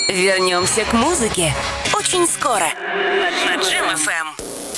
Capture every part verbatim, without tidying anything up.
Вернемся к музыке очень скоро на Джем эф эм.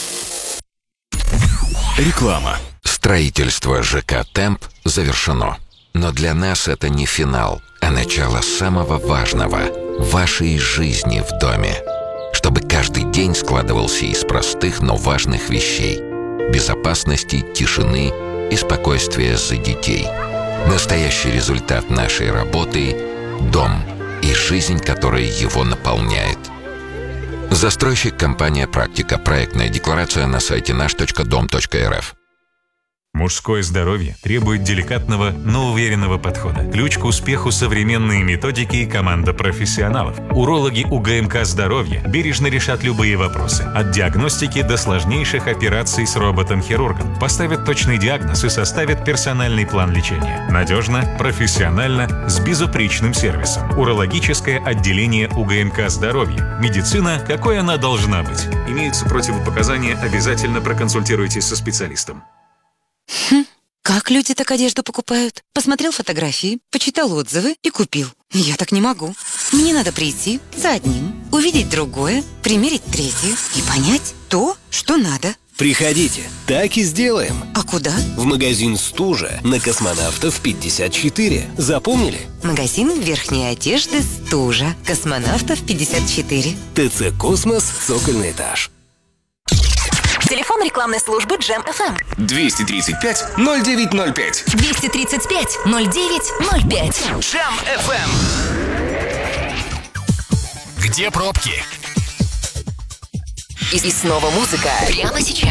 Реклама. Строительство ЖК «Темп» завершено. Но для нас это не финал, а начало самого важного – вашей жизни в доме. Чтобы каждый день складывался из простых, но важных вещей – безопасности, тишины и спокойствия за детей. Настоящий результат нашей работы – дом и жизнь, которая его наполняет. Застройщик компания «Практика». Проектная декларация на сайте наш точка дом точка эр эф. Мужское здоровье требует деликатного, но уверенного подхода. Ключ к успеху — современные методики и команда профессионалов. Урологи УГМК «Здоровье» бережно решат любые вопросы. От диагностики до сложнейших операций с роботом-хирургом. Поставят точный диагноз и составят персональный план лечения. Надежно, профессионально, с безупречным сервисом. Урологическое отделение УГМК «Здоровье». Медицина, какой она должна быть. Имеются противопоказания, обязательно проконсультируйтесь со специалистом. Хм, как люди так одежду покупают? Посмотрел фотографии, почитал отзывы и купил. Я так не могу. Мне надо прийти за одним, увидеть другое, примерить третье и понять то, что надо. Приходите, так и сделаем. А куда? В магазин «Стужа» на Космонавтов пятьдесят четыре. Запомнили? Магазин верхней одежды «Стужа». Космонавтов пятьдесят четыре. ТЦ «Космос», цокольный этаж. Телефон рекламной службы Джем эф эм. двести тридцать пять ноль девять ноль пять. двести тридцать пять ноль девять ноль пять. Джем эф эм. Где пробки? И снова музыка прямо сейчас.